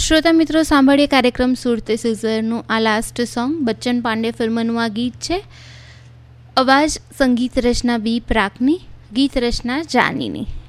શ્રોતા મિત્રો, સાંભળીએ કાર્યક્રમ સુરતે સિઝરનું આ લાસ્ટ સોંગ. બચ્ચન પાંડે ફિલ્મનું આ ગીત છે. અવાજ સંગીત રચના બી પ્રાકની, ગીત રચના જાનીની.